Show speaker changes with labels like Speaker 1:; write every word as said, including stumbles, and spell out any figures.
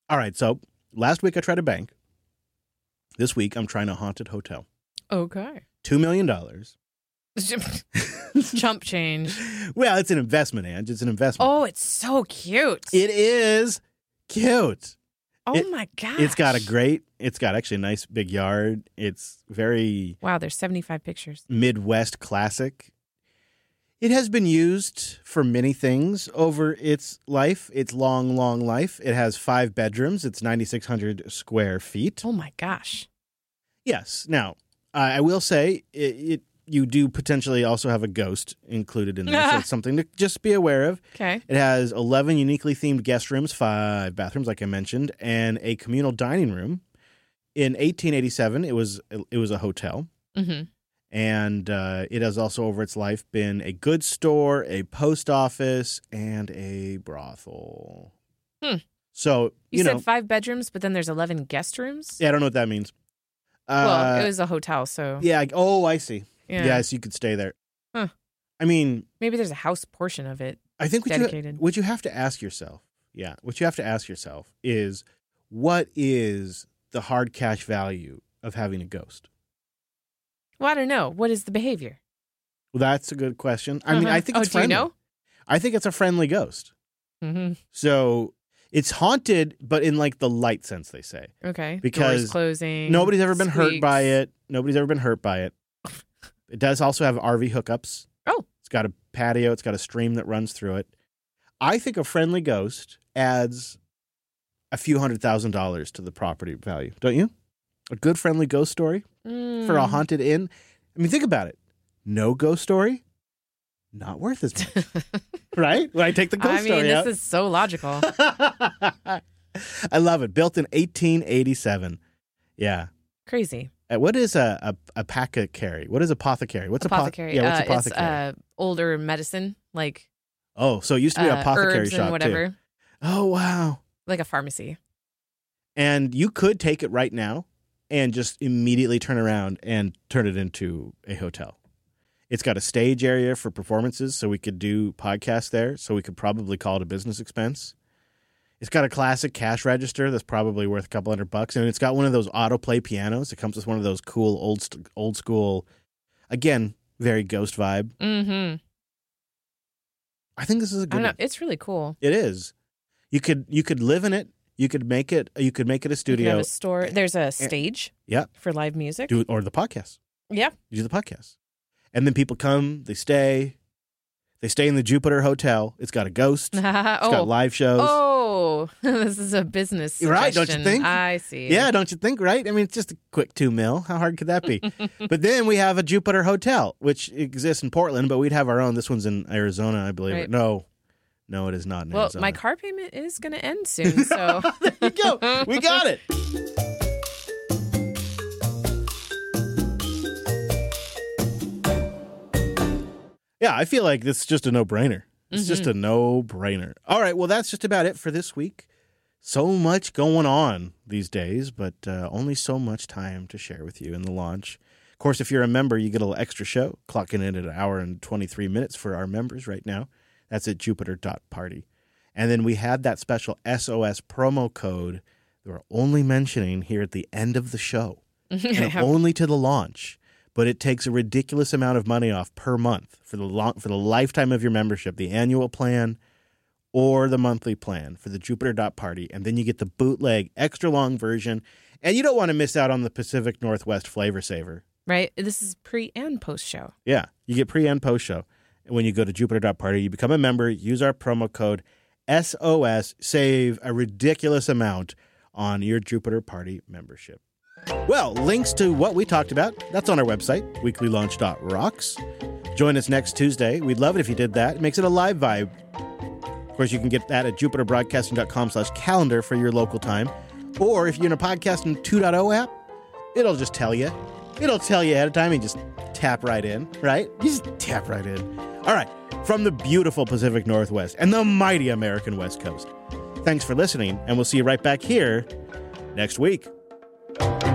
Speaker 1: All right, so last week I tried a bank. This week I'm trying a haunted hotel.
Speaker 2: Okay.
Speaker 1: Two million dollars.
Speaker 2: Chump change.
Speaker 1: Well, it's an investment, Ange. It's an investment.
Speaker 2: Oh, it's so cute.
Speaker 1: It is cute.
Speaker 2: Oh,
Speaker 1: it,
Speaker 2: my gosh.
Speaker 1: It's got a great, it's got actually a nice big yard. It's very...
Speaker 2: Wow, there's seventy-five pictures.
Speaker 1: Midwest classic. It has been used for many things over its life, its long, long life. It has five bedrooms. It's nine thousand six hundred square feet.
Speaker 2: Oh, my gosh.
Speaker 1: Yes. Now, I I will say it, it. You do potentially also have a ghost included in there, so it's something to just be aware of.
Speaker 2: Okay.
Speaker 1: It has eleven uniquely themed guest rooms, five bathrooms, like I mentioned, and a communal dining room. In eighteen eighty-seven, it was it was a hotel,
Speaker 2: mm-hmm.
Speaker 1: and uh, it has also over its life been a goods store, a post office, and a brothel.
Speaker 2: Hmm.
Speaker 1: So you,
Speaker 2: You,
Speaker 1: know,
Speaker 2: said five bedrooms, but then there's eleven guest rooms?
Speaker 1: yeah, I don't know what that means. Uh,
Speaker 2: Well, it was a hotel, so...
Speaker 1: yeah. Oh, I see.
Speaker 2: Yeah.
Speaker 1: Yes, you could stay there.
Speaker 2: Huh.
Speaker 1: I mean,
Speaker 2: Maybe there's a house portion of it.
Speaker 1: I think what
Speaker 2: dedicated.
Speaker 1: you, what you have to ask yourself, yeah, what you have to ask yourself is, what is the hard cash value of having a ghost?
Speaker 2: Well, I don't know. What is the behavior?
Speaker 1: Well, that's a good question. I mean,
Speaker 2: Uh-huh.
Speaker 1: I think
Speaker 2: oh,
Speaker 1: it's
Speaker 2: do you
Speaker 1: friendly.
Speaker 2: know?
Speaker 1: I think it's a friendly ghost.
Speaker 2: Mm-hmm.
Speaker 1: So it's haunted, but in like the light sense, they say.
Speaker 2: Okay.
Speaker 1: Because
Speaker 2: Doors closing.
Speaker 1: Nobody's ever been hurt
Speaker 2: squeaks.
Speaker 1: by it. Nobody's ever been hurt by it. It does also have R V hookups.
Speaker 2: Oh.
Speaker 1: It's got a patio. It's got a stream that runs through it. I think a friendly ghost adds a few hundred thousand dollars to the property value. Don't you? A good friendly ghost story
Speaker 2: Mm.
Speaker 1: for a haunted inn. I mean, think about it. No ghost story, not worth as much. Right? When I take the ghost
Speaker 2: I mean,
Speaker 1: story
Speaker 2: this
Speaker 1: out.
Speaker 2: is so logical.
Speaker 1: I love it. Built in eighteen eighty-seven. Yeah.
Speaker 2: Crazy.
Speaker 1: Uh, What is a, a, a apothecary? What is apothecary? What's
Speaker 2: Apothecary.
Speaker 1: Apo- yeah, what's
Speaker 2: uh,
Speaker 1: apothecary?
Speaker 2: It's uh, older medicine, like
Speaker 1: oh, so it used to be an
Speaker 2: uh,
Speaker 1: apothecary
Speaker 2: herbs
Speaker 1: shop
Speaker 2: and whatever.
Speaker 1: too. Oh, wow.
Speaker 2: Like a pharmacy.
Speaker 1: And you could take it right now and just immediately turn around and turn it into a hotel. It's got a stage area for performances, so we could do podcasts there, so we could probably call it a business expense. It's got a classic cash register that's probably worth a couple hundred bucks, and it's got one of those autoplay pianos. It comes with one of those cool old st- old school, again, very ghost vibe.
Speaker 2: Mm-hmm.
Speaker 1: I think this is a
Speaker 2: I
Speaker 1: good
Speaker 2: don't know.
Speaker 1: one.
Speaker 2: It's really cool.
Speaker 1: It is. You could you could live in it. You could make it. You could make it a
Speaker 2: You can
Speaker 1: studio.
Speaker 2: have a store. There's a stage
Speaker 1: Yeah.
Speaker 2: for live music.
Speaker 1: Do or the podcast.
Speaker 2: Yeah.
Speaker 1: You do the podcast, and then people come. They stay. They stay in the Jupiter Hotel. It's got a ghost. It's
Speaker 2: oh.
Speaker 1: got live shows.
Speaker 2: Oh, this is a business
Speaker 1: You're right, don't you
Speaker 2: suggestion.
Speaker 1: think?
Speaker 2: I see.
Speaker 1: Yeah, don't you think? Right? I mean, it's just a quick two mil. How hard could that be? But then we have a Jupiter Hotel, which exists in Portland, but we'd have our own. This one's in Arizona, I believe.
Speaker 2: Right.
Speaker 1: No, no, it is not in
Speaker 2: Well,
Speaker 1: Arizona.
Speaker 2: my car payment is going to end soon, so
Speaker 1: There you go. We got it. Yeah, I feel like this is just a no-brainer. It's
Speaker 2: Mm-hmm.
Speaker 1: just a no-brainer. All right, well, that's just about it for this week. So much going on these days, but uh, only so much time to share with you in the launch. Of course, if you're a member, you get a little extra show, clocking in at an hour and twenty-three minutes for our members right now. That's at jupiter dot party. And then we had that special S O S promo code that we're only mentioning here at the end of the show, and only to the launch. But it takes a ridiculous amount of money off per month for the long, for the lifetime of your membership, the annual plan or the monthly plan for the jupiter dot party. And then you get the bootleg extra long version. And you don't want to miss out on the Pacific Northwest Flavor Saver.
Speaker 2: right. This is pre and post show.
Speaker 1: Yeah, you get pre and post show. And when you go to jupiter dot party, you become a member, use our promo code S O S, save a ridiculous amount on your Jupiter Party membership. Well, links to what we talked about, that's on our website, weekly launch dot rocks. Join us next Tuesday. We'd love it if you did that. It makes it a live vibe. Of course, you can get that at jupiter broadcasting dot com slash calendar for your local time. Or if you're in a Podcasting two point oh app, it'll just tell you. It'll tell you ahead of time and just tap right in, right? You just tap right in. All right, from the beautiful Pacific Northwest and the mighty American West Coast. Thanks for listening, and we'll see you right back here next week.